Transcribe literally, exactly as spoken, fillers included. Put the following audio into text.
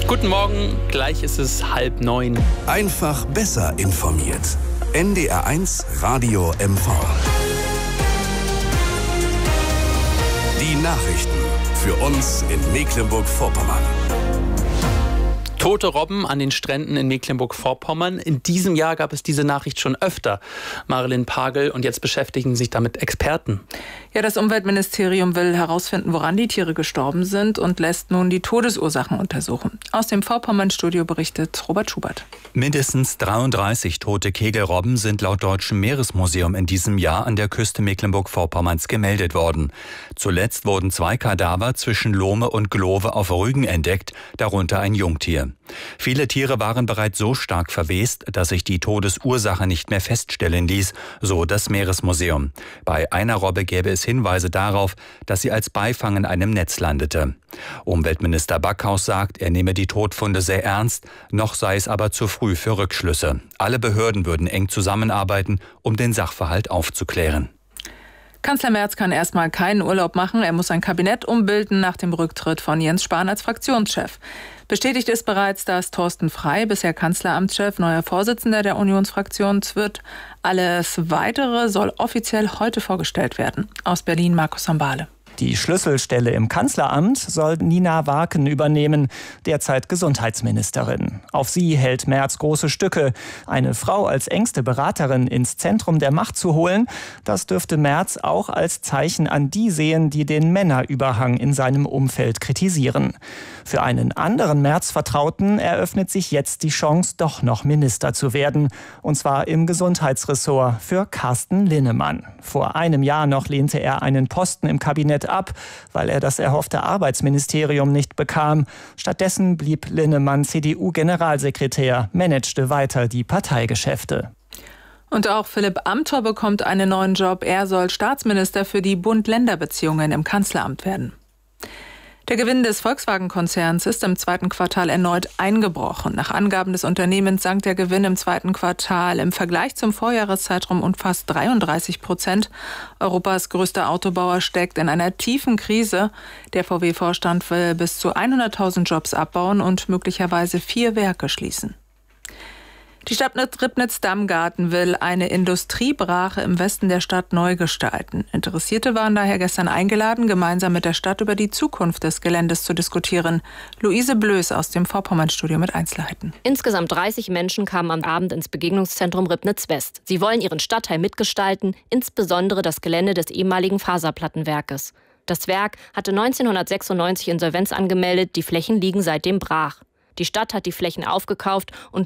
Guten Morgen, gleich ist es halb neun. Einfach besser informiert. N D R eins Radio M V. Die Nachrichten für uns in Mecklenburg-Vorpommern. Tote Robben an den Stränden in Mecklenburg-Vorpommern. In diesem Jahr gab es diese Nachricht schon öfter. Marilyn Pagel, und jetzt beschäftigen sich damit Experten. Ja, das Umweltministerium will herausfinden, woran die Tiere gestorben sind und lässt nun die Todesursachen untersuchen. Aus dem Vorpommern-Studio berichtet Robert Schubert. Mindestens dreiunddreißig tote Kegelrobben sind laut Deutschem Meeresmuseum in diesem Jahr an der Küste Mecklenburg-Vorpommerns gemeldet worden. Zuletzt wurden zwei Kadaver zwischen Lohme und Glove auf Rügen entdeckt, darunter ein Jungtier. Viele Tiere waren bereits so stark verwest, dass sich die Todesursache nicht mehr feststellen ließ, so das Meeresmuseum. Bei einer Robbe gäbe es Hinweise darauf, dass sie als Beifang in einem Netz landete. Umweltminister Backhaus sagt, er nehme die Todfunde sehr ernst, noch sei es aber zu früh für Rückschlüsse. Alle Behörden würden eng zusammenarbeiten, um den Sachverhalt aufzuklären. Kanzler Merz kann erstmal keinen Urlaub machen. Er muss sein Kabinett umbilden nach dem Rücktritt von Jens Spahn als Fraktionschef. Bestätigt ist bereits, dass Thorsten Frey, bisher Kanzleramtschef, neuer Vorsitzender der Unionsfraktion wird. Alles Weitere soll offiziell heute vorgestellt werden. Aus Berlin Markus Sambale. Die Schlüsselstelle im Kanzleramt soll Nina Waken übernehmen, derzeit Gesundheitsministerin. Auf sie hält Merz große Stücke. Eine Frau als engste Beraterin ins Zentrum der Macht zu holen, das dürfte Merz auch als Zeichen an die sehen, die den Männerüberhang in seinem Umfeld kritisieren. Für einen anderen Merz-Vertrauten eröffnet sich jetzt die Chance, doch noch Minister zu werden. Und zwar im Gesundheitsressort für Carsten Linnemann. Vor einem Jahr noch lehnte er einen Posten im Kabinett ab, weil er das erhoffte Arbeitsministerium nicht bekam. Stattdessen blieb Linnemann C D U-Generalsekretär, managte weiter die Parteigeschäfte. Und auch Philipp Amthor bekommt einen neuen Job. Er soll Staatsminister für die Bund-Länder-Beziehungen im Kanzleramt werden. Der Gewinn des Volkswagen-Konzerns ist im zweiten Quartal erneut eingebrochen. Nach Angaben des Unternehmens sank der Gewinn im zweiten Quartal im Vergleich zum Vorjahreszeitraum um fast dreiunddreißig Prozent. Europas größter Autobauer steckt in einer tiefen Krise. Der V W-Vorstand will bis zu hunderttausend Jobs abbauen und möglicherweise vier Werke schließen. Die Stadt Ribnitz-Damgarten will eine Industriebrache im Westen der Stadt neu gestalten. Interessierte waren daher gestern eingeladen, gemeinsam mit der Stadt über die Zukunft des Geländes zu diskutieren. Luise Blöß aus dem Vorpommern-Studio mit Einzelheiten. Insgesamt dreißig Menschen kamen am Abend ins Begegnungszentrum Ribnitz-West. Sie wollen ihren Stadtteil mitgestalten, insbesondere das Gelände des ehemaligen Faserplattenwerkes. Das Werk hatte neunzehnhundertsechsundneunzig Insolvenz angemeldet, die Flächen liegen seitdem brach. Die Stadt hat die Flächen aufgekauft und